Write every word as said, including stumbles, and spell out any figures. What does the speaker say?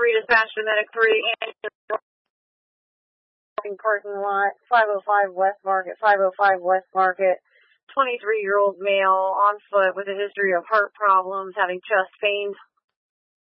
three, dispatch to medic three, and parking lot, five oh five West Market, five oh five West Market, twenty-three-year-old male on foot with a history of heart problems, having chest pains.